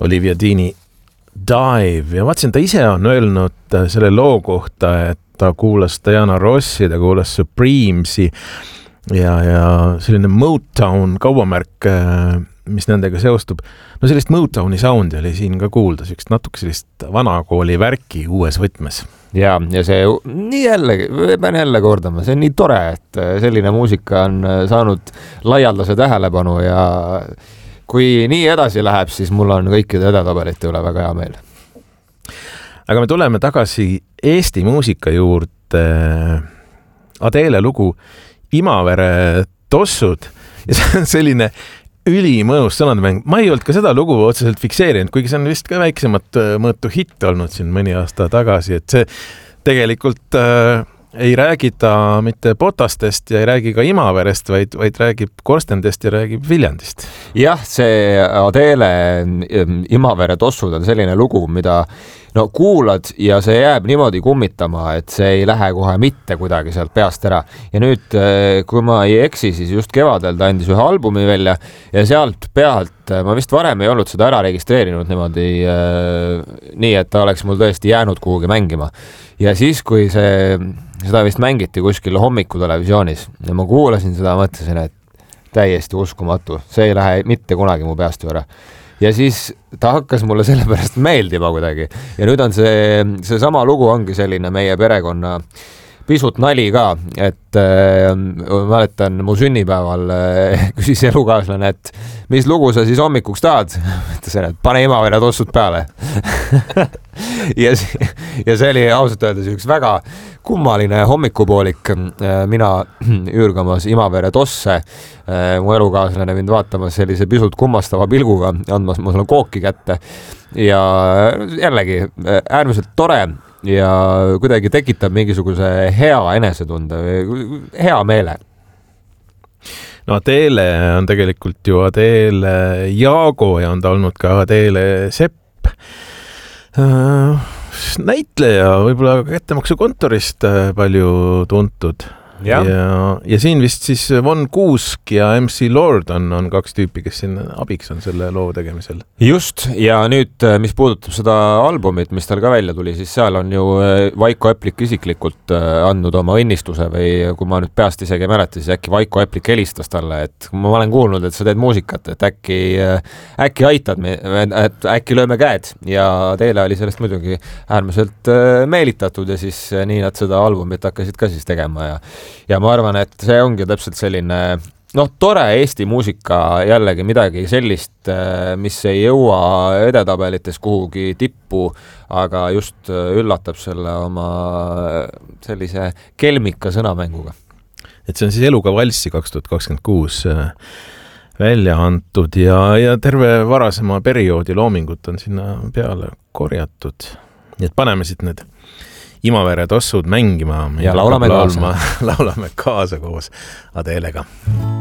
Olivia Deani Dive ja vaatasin, ta ise on öelnud selle loo kohta, et ta kuulas Diana Rossi, ta kuulas Supremesi ja selline Motown kaubamärk, mis nendega seostub. No sellist Motowni soundi oli siin ka kuulda, natuke sellist vanakooli värki uues võtmes. Ja see nii jällegi, pean jälle kordama, see on nii tore, et selline muusika on saanud laialdase tähelepanu ja kui nii edasi läheb, siis mul on kõikide edetabelite üle väga hea meel. Aga me tuleme tagasi Eesti muusika juurde. Adele lugu Imavere tossud ja see on selline ülimõnus sõnademäng. Ma ei olnud ka seda lugu otseselt fikseerinud, kuigi see on vist ka väiksemat mõõtu hitt olnud siin mõni aasta tagasi, et see tegelikult ei räägi ta mitte Potastest ja ei räägi ka Imaverest, vaid räägib Korstendest ja räägib Viljandist. Jah, see Adele Imavere tossud on selline lugu, mida kuulad ja see jääb niimoodi kummitama, et see ei lähe kohe mitte kuidagi sealt peast ära. Ja nüüd, kui ma ei eksi, siis just kevadel ta andis ühe albumi välja ja sealt pealt, ma vist varem ei olnud seda ära registreerinud niimoodi nii, et ta oleks mul tõesti jäänud kuhugi mängima. Ja siis, kui seda vist mängiti kuskil hommikutelevisioonis ja ma kuulasin seda, mõtlesin, et täiesti uskumatu. See ei lähe mitte kunagi mu peast ära. Ja siis ta hakkas mulle sellepärast meeldima kuidagi. Ja nüüd on see sama lugu ongi selline meie perekonna pisut nali ka, et mäletan mu sünnipäeval küsis elukaaslane, et mis lugu sa siis hommikuks tahad? Mõtlesin, et pane Imavere tossud peale. ja see oli ausalt öeldes üks väga kummaline hommikupoolik. Mina üürgamas Imavere tosse, mu elukaaslane mind vaatamas sellise pisut kummastava pilguga, andmas mulle kooki kätte ja jällegi äärmiselt tore ja kuidagi tekitab mingisuguse hea enesetunde, hea meele. No Adele on tegelikult ju Adele Jaago ja on ta olnud ka Adele Sepp. Näitleja võib-olla kättemaksu kontorist palju tuntud. Ja siin vist siis Von Kuusk ja MC Lord on kaks tüüpi, kes siin abiks on selle loo tegemisel. Just, ja nüüd, mis puudutab seda albumit, mis tal ka välja tuli, siis seal on ju Vaiko Eplik isiklikult andnud oma õnnistuse või kui ma nüüd peast isegi mäleta, siis äkki Vaiko Eplik helistas talle, et ma olen kuulnud, et sa teed muusikat, et äkki aitad, et äkki lööme käed ja teile oli sellest muidugi äärmiselt meelitatud ja siis nii nad seda albumit hakkasid ka siis tegema ja ma arvan, et see ongi täpselt selline tore Eesti muusika jällegi midagi sellist, mis ei jõua edetabelites kuhugi tippu, aga just üllatab selle oma sellise kelmika sõnamänguga. Et see on siis Eluga valssi 2026 välja antud ja terve varasema perioodi loomingut on sinna peale korjatud. Nii et paneme siit need Imavere tossud mängima ja laulame kaasa koos Adelega.